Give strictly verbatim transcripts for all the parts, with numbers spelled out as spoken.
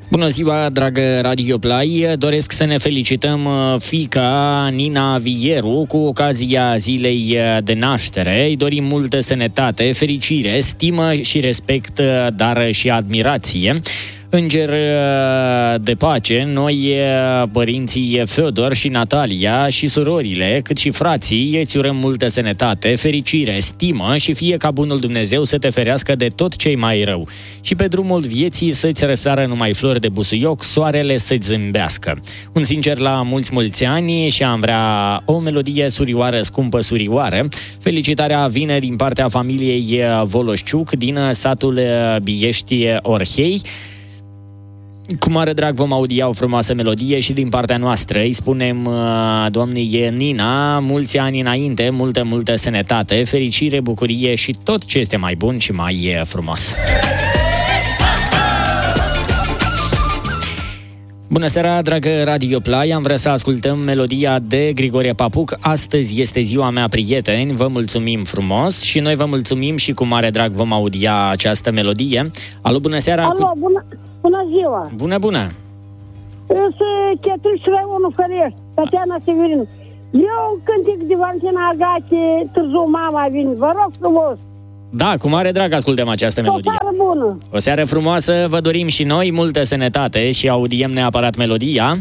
Bună ziua, dragă Radio Play! Doresc să ne felicităm fiica Nina Vieru cu ocazia zilei de naștere. Îi dorim multă sănătate, fericire, stimă și respect, dar și admirație. Înger de pace, noi, părinții Feodor și Natalia și surorile, cât și frații, îți urăm multă sănătate, fericire, stimă și fie ca bunul Dumnezeu să te ferească de tot ce-i mai rău. Și pe drumul vieții să-ți răsară numai flori de busuioc, soarele să-ți zâmbească. Un sincer la mulți, mulți ani și am vrea o melodie surioară, scumpă surioară. Felicitarea vine din partea familiei Voloșciuc, din satul Biești Orhei. Cu mare drag vom audia o frumoasă melodie și din partea noastră îi spunem doamnei Nina mulți ani înainte, multă, multă sănătate, fericire, bucurie și tot ce este mai bun și mai frumos. Bună seara, dragă Radio Play, am vrea să ascultăm melodia de Grigore Papuc. Astăzi este ziua mea, prieteni, vă mulțumim frumos și noi vă mulțumim și cu mare drag vom audia această melodie. Alo, bună seara! Alo, bună, bună ziua! Bună, bună! Sunt Chetuși Raionul Fărești, Tatiana Severinu. Eu cântic de Valentina Agache, Târziu Mama vine, vă rog frumos! Da, cu mare drag ascultăm această melodie. O seară bună! O seară frumoasă, vă dorim și noi multă sănătate și audiem neapărat melodia.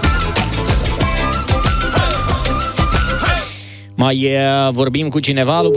Mai vorbim cu cineva?